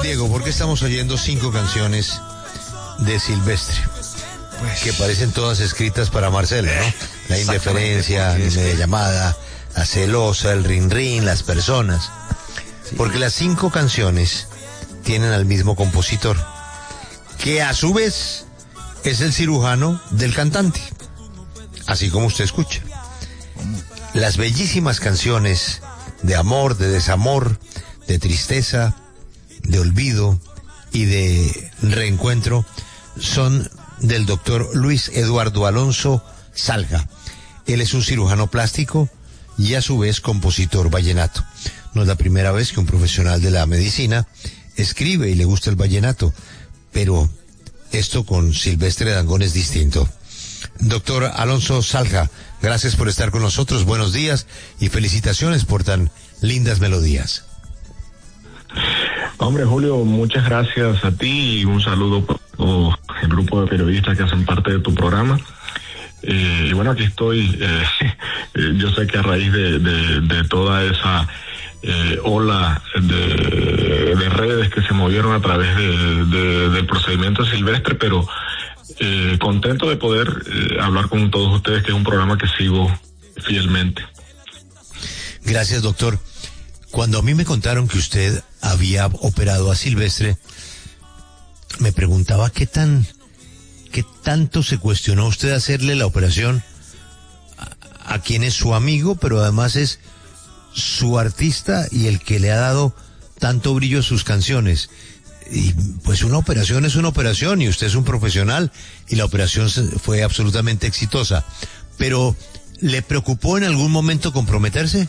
Diego, ¿por qué estamos oyendo 5 canciones de Silvestre? Pues, que parecen todas escritas para Marcelo, ¿no? La indiferencia, la llamada, la celosa, el rin rin, las personas. Sí. Porque las 5 canciones tienen al mismo compositor, que a su vez es el cirujano del cantante, así como usted escucha. Las bellísimas canciones de amor, de desamor, de tristeza, de olvido y de reencuentro son del doctor Luis Eduardo Alonso Salga. Él es un cirujano plástico y a su vez compositor vallenato. No es la primera vez que un profesional de la medicina escribe y le gusta el vallenato, pero esto con Silvestre Dangond es distinto. Doctor Alonso Salga, gracias por estar con nosotros, buenos días y felicitaciones por tan lindas melodías. Hombre, Julio, muchas gracias a ti y un saludo por todo el grupo de periodistas que hacen parte de tu programa. Y bueno, aquí estoy. Yo sé que a raíz de toda esa ola de redes que se movieron a través del procedimiento Silvestre, pero contento de poder hablar con todos ustedes, que es un programa que sigo fielmente. Gracias, doctor. Cuando a mí me contaron que usted había operado a Silvestre, me preguntaba qué tanto se cuestionó usted hacerle la operación a quien es su amigo, pero además es su artista y el que le ha dado tanto brillo a sus canciones. Y pues una operación es una operación y usted es un profesional y la operación fue absolutamente exitosa. Pero, ¿le preocupó en algún momento comprometerse?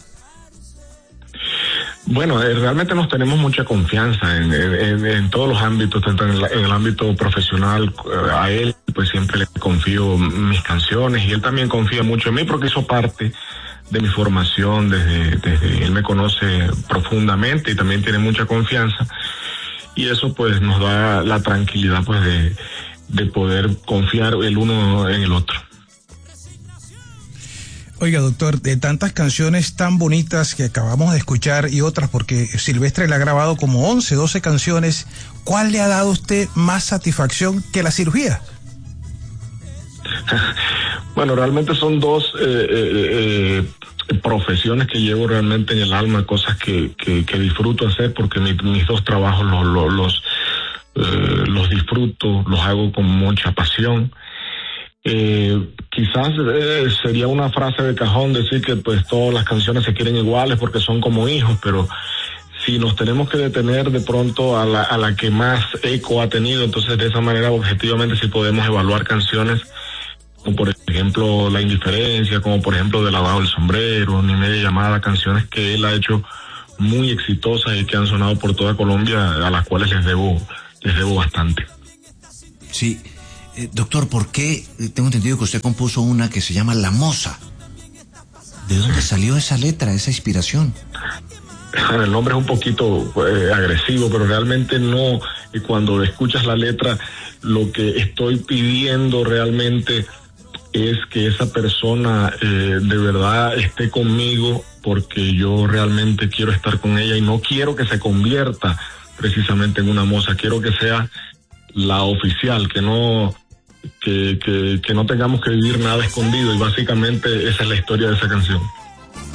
Bueno, realmente nos tenemos mucha confianza en todos los ámbitos, tanto en el ámbito profesional. A él pues siempre le confío mis canciones y él también confía mucho en mí porque hizo parte de mi formación desde él me conoce profundamente y también tiene mucha confianza, y eso pues nos da la tranquilidad pues de poder confiar el uno en el otro. Oiga, doctor, de tantas canciones tan bonitas que acabamos de escuchar y otras, porque Silvestre le ha grabado como 11, 12 canciones, ¿cuál le ha dado a usted más satisfacción que la cirugía? Bueno, realmente son dos profesiones que llevo realmente en el alma, cosas que disfruto hacer, porque mis dos trabajos los disfruto, los hago con mucha pasión. Quizás sería una frase de cajón decir que pues todas las canciones se quieren iguales porque son como hijos, pero si nos tenemos que detener de pronto a la que más eco ha tenido, entonces de esa manera objetivamente sí podemos evaluar canciones como por ejemplo La Indiferencia, como por ejemplo De Lavado el Sombrero, Ni Media Llamada, canciones que él ha hecho muy exitosas y que han sonado por toda Colombia, a las cuales les debo bastante. Sí. Doctor, ¿por qué? Tengo entendido que usted compuso una que se llama La Moza. ¿De dónde salió esa letra, esa inspiración? El nombre es un poquito agresivo, pero realmente no. Y cuando escuchas la letra, lo que estoy pidiendo realmente es que esa persona de verdad esté conmigo, porque yo realmente quiero estar con ella y no quiero que se convierta precisamente en una moza. Quiero que sea la oficial, que no tengamos que vivir nada escondido, y básicamente esa es la historia de esa canción.